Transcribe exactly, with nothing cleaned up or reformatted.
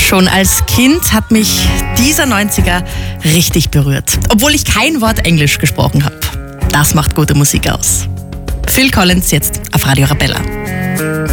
Schon als Kind hat mich dieser neunziger richtig berührt, obwohl ich kein Wort Englisch gesprochen habe. Das macht gute Musik aus. Phil Collins jetzt auf Radio Arabella.